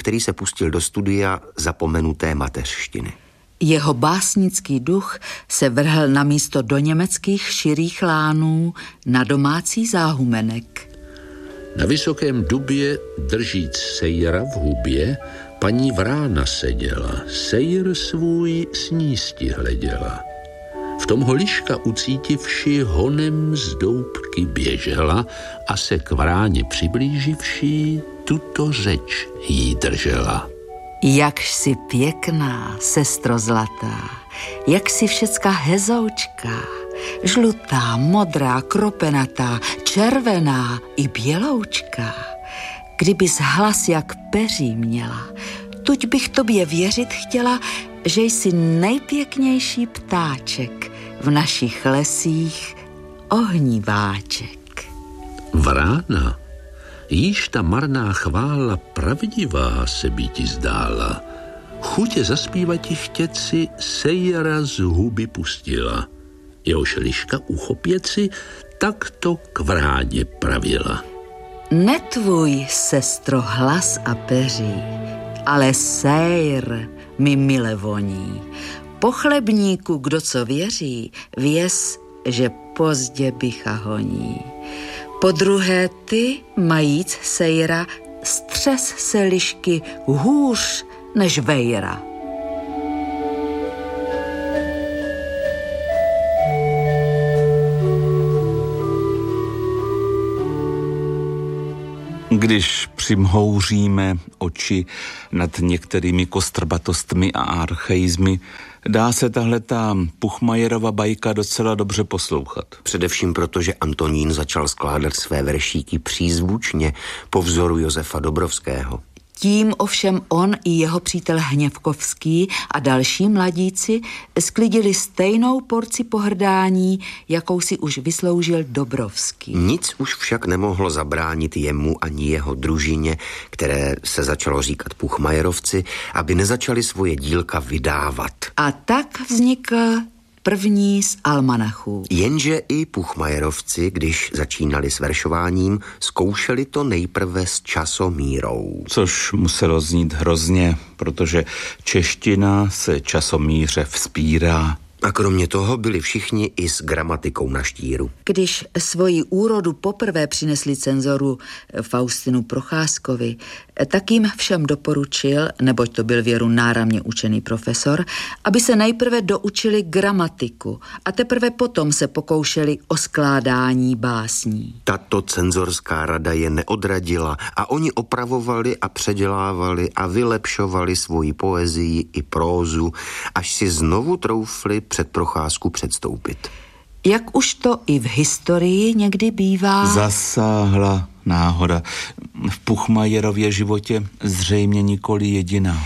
který se pustil do studia zapomenuté mateřštiny. Jeho básnický duch se vrhl na místo do německých širých lánů na domácí záhumenek. Na vysokém dubě, držíc sejra v hubě, paní Vrána seděla, sejr svůj snísti hleděla. V tom holiška ucítivši honem z doubky běžela a se k Vráně přiblíživši tuto řeč jí držela. Jakž si pěkná, sestro zlatá, jak si všecka hezoučká, žlutá, modrá, kropenatá, červená i běloučká. Kdybys hlas jak peří měla, tuď bych tobě věřit chtěla, že jsi nejpěknější ptáček v našich lesích ohníváček. Vrána, již ta marná chvála pravdivá se by ti zdála. Chutě zaspívati chtěci sejra z huby pustila. Jehož liška uchopěci tak to k Vráně pravila. Netvůj, sestro, hlas a peří, ale sejr mi mile voní. Po chlebníku, kdo co věří, věz, že pozdě bycha honí. Po druhé ty, majíc sejra, střes se lišky hůř než vejra. Když přimhouříme oči nad některými kostrbatostmi a archaizmy, dá se tahleta Puchmajerova bajka docela dobře poslouchat. Především proto, že Antonín začal skládat své veršíky přízvučně po vzoru Josefa Dobrovského. Tím ovšem on i jeho přítel Hněvkovský a další mladíci sklidili stejnou porci pohrdání, jakou si už vysloužil Dobrovský. Nic už však nemohlo zabránit jemu ani jeho družině, které se začalo říkat Puchmajerovci, aby nezačali svoje dílka vydávat. A tak vznikl první z almanachů. Jenže i Puchmajerovci, když začínali s veršováním, zkoušeli to nejprve s časomírou. Což muselo znít hrozně, protože čeština se časomíře vzpírá. A kromě toho byli všichni i s gramatikou na štíru. Když svoji úrodu poprvé přinesli cenzoru Faustinu Procházkovi, tak jim všem doporučil, neboť to byl věru náramně učený profesor, aby se nejprve doučili gramatiku a teprve potom se pokoušeli o skládání básní. Tato cenzorská rada je neodradila a oni opravovali a předělávali a vylepšovali svoji poezii i prózu, až si znovu troufli před Procházku předstoupit. Jak už to i v historii někdy bývá, zasáhla náhoda. V Puchmajerově životě zřejmě nikoli jediná.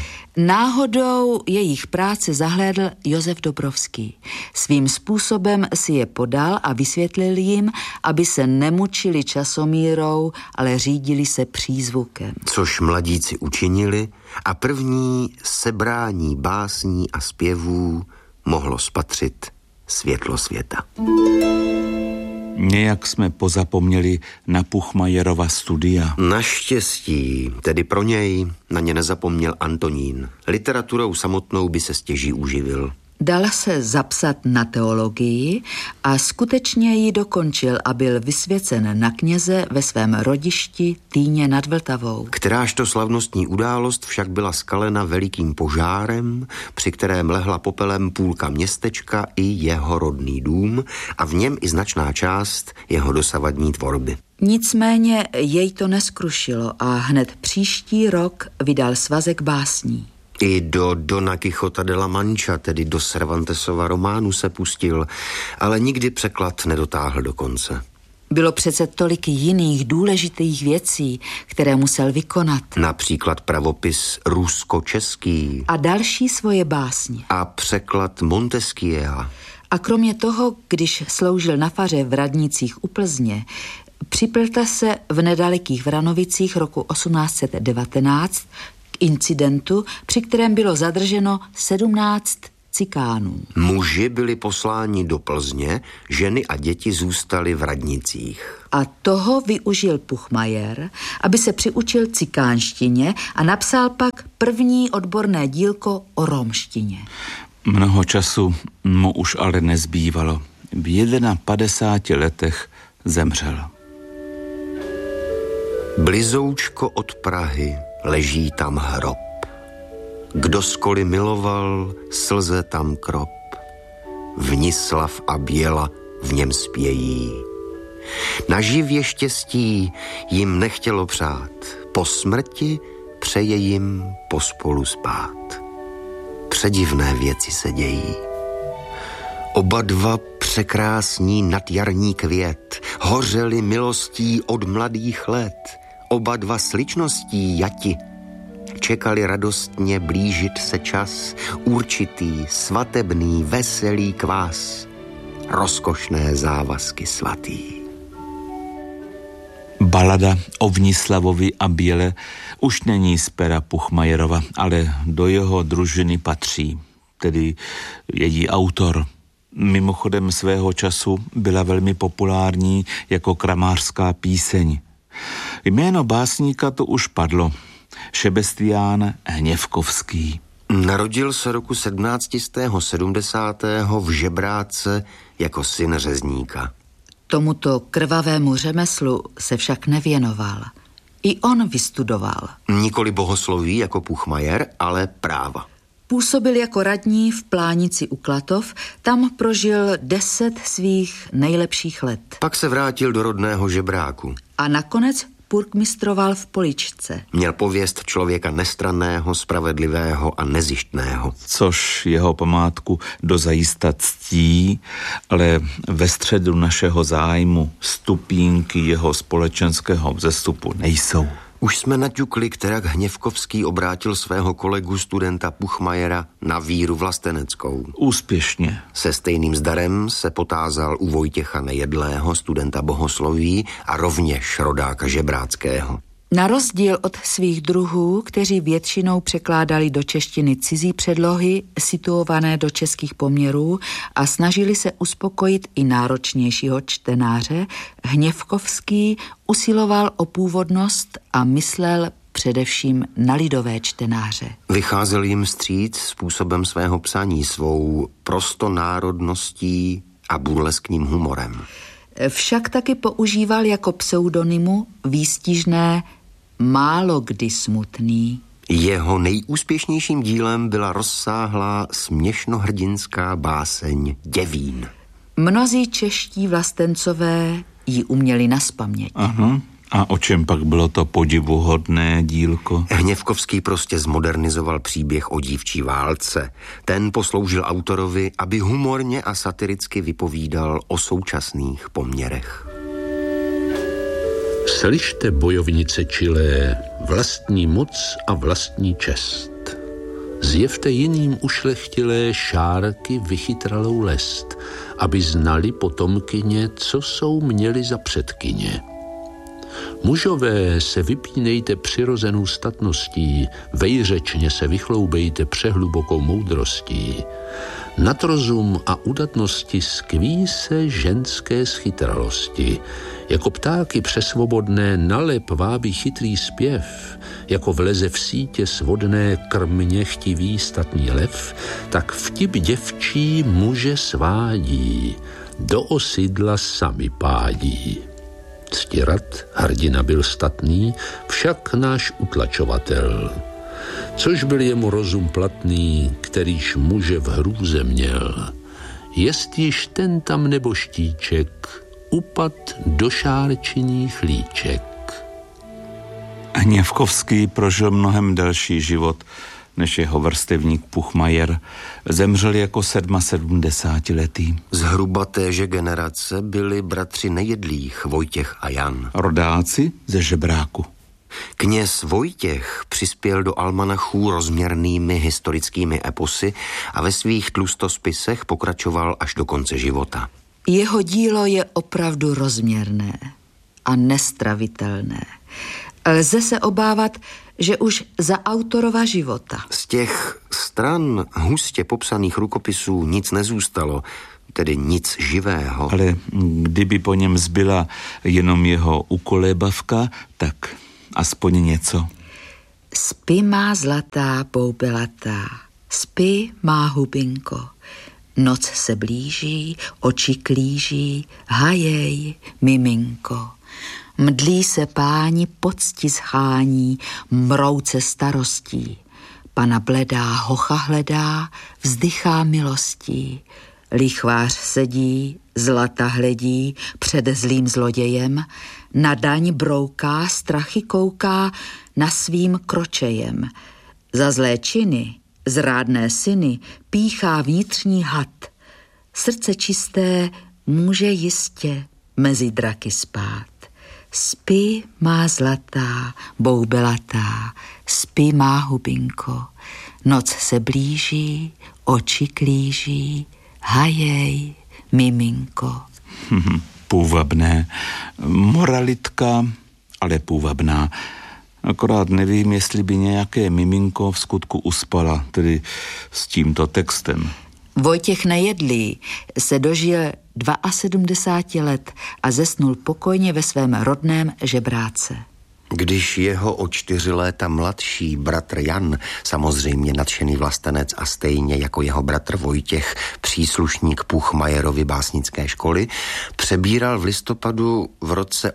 Náhodou jejich práce zahlédl Josef Dobrovský. Svým způsobem si je podal a vysvětlil jim, aby se nemučili časomírou, ale řídili se přízvukem. Což mladíci učinili a první sebrání básní a zpěvů mohlo spatřit světlo světa. Nějak jsme pozapomněli na Puchmajerova studia. Naštěstí, tedy pro něj, na ně nezapomněl Antonín. Literaturou samotnou by se stěží uživil. Dal se zapsat na teologii a skutečně ji dokončil a byl vysvěcen na kněze ve svém rodišti Týně nad Vltavou. Kterážto slavnostní událost však byla skalena velikým požárem, při kterém lehla popelem půlka městečka i jeho rodný dům a v něm i značná část jeho dosavadní tvorby. Nicméně jej to neskrušilo a hned příští rok vydal svazek básní. I do Dona Quixota de la Mancha, tedy do Cervantesova románu se pustil, ale nikdy překlad nedotáhl do konce. Bylo přece tolik jiných důležitých věcí, které musel vykonat. Například pravopis rusko-český. A další svoje básně. A překlad Montesquiea. A kromě toho, když sloužil na faře v Radnicích u Plzně, připlete se v nedalekých Vranovicích roku 1819 k incidentu, při kterém bylo zadrženo 17 cikánů. Muži byli posláni do Plzně, ženy a děti zůstaly v radnicích. A toho využil Puchmajer, aby se přiučil cikánštině a napsal pak první odborné dílko o romštině. Mnoho času mu už ale nezbývalo. V 51 letech zemřel. Blizoučko od Prahy leží tam hrob. Kdo skoli miloval, slze tam krop. Vnislav a Běla v něm spějí. Na živě štěstí jim nechtělo přát. Po smrti přeje jim pospolu spát. Předivné věci se dějí. Oba dva překrásní nadjarní květ hořeli milostí od mladých let. Oba dva s ličností jati čekali radostně blížit se čas, určitý, svatebný, veselý kvás, rozkošné závazky svatý. Balada o Vnislavovi a Běle už není z pera Puchmajerova, ale do jeho družiny patří, tedy její autor. Mimochodem svého času byla velmi populární jako kramářská píseň. Jméno básníka to už padlo. Šebestián Hněvkovský. Narodil se roku 1770. v Žebráce jako syn řezníka. Tomuto krvavému řemeslu se však nevěnoval. I on vystudoval. Nikoli bohosloví jako Puchmajer, ale práva. Působil jako radní v Plánici u Klatov, tam prožil 10 svých nejlepších let. Pak se vrátil do rodného Žebráku. A nakonec purkmistroval v Poličce. Měl pověst člověka nestranného, spravedlivého a nezištného. Což jeho památku dozajista ctí, ale ve středu našeho zájmu stupínky jeho společenského vzestupu nejsou. Už jsme naťukli, kterak Hněvkovský obrátil svého kolegu studenta Puchmajera na víru vlasteneckou. Úspěšně. Se stejným zdarem se potázal u Vojtěcha Nejedlého, studenta bohosloví a rovněž rodáka žebráckého. Na rozdíl od svých druhů, kteří většinou překládali do češtiny cizí předlohy situované do českých poměrů a snažili se uspokojit i náročnějšího čtenáře, Hněvkovský usiloval o původnost a myslel především na lidové čtenáře. Vycházel jim vstříc způsobem svého psaní, svou prostonárodností a burleskním humorem. Však taky používal jako pseudonymu výstižné málo kdy smutný. Jeho nejúspěšnějším dílem byla rozsáhlá směšnohrdinská báseň Děvín. Mnozí čeští vlastencové ji uměli nazpaměť. Aha. A o čem pak bylo to podivuhodné dílko? Hněvkovský prostě zmodernizoval příběh o dívčí válce. Ten posloužil autorovi, aby humorně a satiricky vypovídal o současných poměrech. Slyšte, bojovnice čilé, vlastní moc a vlastní čest. Zjevte jiným ušlechtilé šárky vychytralou lest, aby znali potomkyně, co jsou měli za předkyně. Mužové, se vypínejte přirozenou statností, vejřečně se vychloubejte přehlubokou moudrostí. Nad rozum a udatnosti skví se ženské schytralosti. Jako ptáky přesvobodné nalep vábí chytrý zpěv, jako vleze v sítě svodné krmně chtivý statný lev, tak vtip děvčí muže svádí, do osidla sami pádí. Ctirad, hrdina byl statný, však náš utlačovatel. Což byl jemu rozum platný, kterýž muže v hrůze měl. Jest již ten tam neboštíček, upad do šárčiních líček. Hněvkovský prožil mnohem delší život než jeho vrstevník Puchmajer. Zemřel jako 77letý. Zhruba téže generace byli bratři Nejedlých, Vojtěch a Jan. Rodáci ze Žebráku. Kněz Vojtěch přispěl do almanachů rozměrnými historickými eposy a ve svých tlustospisech pokračoval až do konce života. Jeho dílo je opravdu rozměrné a nestravitelné. Lze se obávat, že už za autorova života. Z těch stran hustě popsaných rukopisů nic nezůstalo, tedy nic živého. Ale kdyby po něm zbyla jenom jeho ukolébavka, tak aspoň něco. Spí má zlatá boubelatá, spí má hubinko. Noc se blíží, oči klíží, hajej, miminko. Mdlí se páni, pocti schání, mrouce starostí. Pana bledá hocha hledá, vzdychá milostí. Lichvář sedí, zlata hledí před zlým zlodějem, na daň brouká, strachy kouká na svým kročejem. Za zlé činy, zrádné syny, píchá vnitřní had. Srdce čisté může jistě mezi draky spát. Spí má zlatá, boubelatá, spí má hubinko. Noc se blíží, oči klíží, hajej, miminko. Půvabné. Moralitka, ale půvabná. Akorát nevím, jestli by nějaké miminko v skutku uspala, tedy s tímto textem. Vojtěch Nejedlý se dožil 72 let a zesnul pokojně ve svém rodném Žebráce. Když jeho o 4 léta mladší bratr Jan, samozřejmě nadšený vlastenec a stejně jako jeho bratr Vojtěch, příslušník Puchmajerovy básnické školy, přebíral v listopadu v roce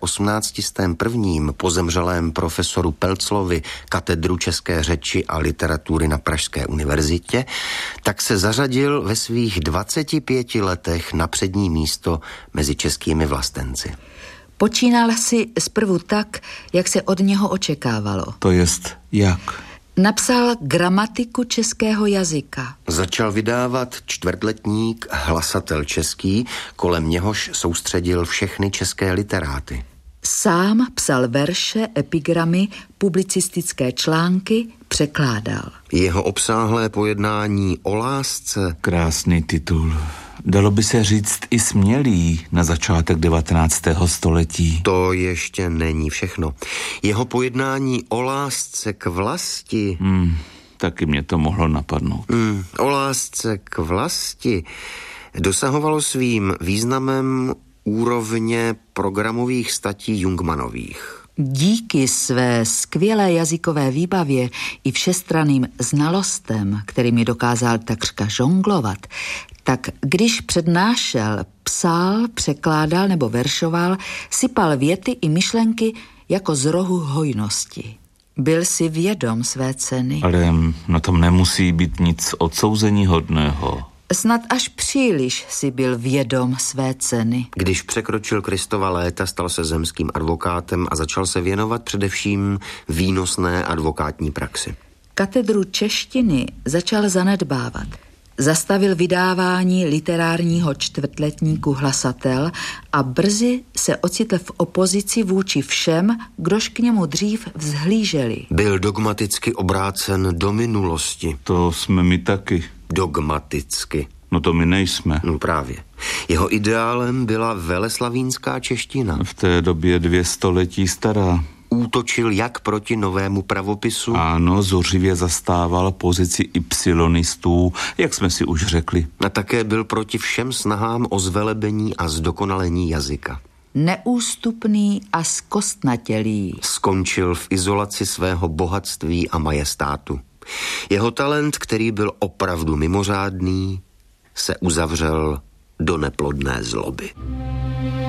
1801 po zemřelém profesoru Pelclovi katedru české řeči a literatury na Pražské univerzitě, tak se zařadil ve svých 25 letech na přední místo mezi českými vlastenci. Počínal si zprvu tak, jak se od něho očekávalo. To jest jak? Napsal gramatiku českého jazyka. Začal vydávat čtvrtletník Hlasatel český, kolem něhož soustředil všechny české literáty. Sám psal verše, epigramy, publicistické články, překládal. Jeho obsáhlé pojednání o lásce... Krásný titul. Dalo by se říct i smělý na začátek 19. století. To ještě není všechno. Jeho pojednání o lásce k vlasti... Taky mě to mohlo napadnout. O lásce k vlasti dosahovalo svým významem úrovně programových statí Jungmannových. Díky své skvělé jazykové výbavě i všestranným znalostem, kterými dokázal takřka žonglovat, tak když přednášel, psal, překládal nebo veršoval, sypal věty i myšlenky jako z rohu hojnosti. Byl si vědom své ceny. Ale na tom nemusí být nic odsouzeníhodného. Snad až příliš si byl vědom své ceny. Když překročil Kristova léta, stal se zemským advokátem a začal se věnovat především výnosné advokátní praxi. Katedru češtiny začal zanedbávat. Zastavil vydávání literárního čtvrtletníku Hlasatel a brzy se ocitl v opozici vůči všem, kdož k němu dřív vzhlíželi. Byl dogmaticky obrácen do minulosti. To jsme my taky. Dogmaticky. No to my nejsme. No právě. Jeho ideálem byla veleslavínská čeština. V té době 2 století stará. Útočil jak proti novému pravopisu. Ano, zuřivě zastával pozici ypsilonistů, jak jsme si už řekli. A také byl proti všem snahám o zvelebení a zdokonalení jazyka. Neústupný a zkostnatělý. Skončil v izolaci svého bohatství a majestátu. Jeho talent, který byl opravdu mimořádný, se uzavřel do neplodné zloby.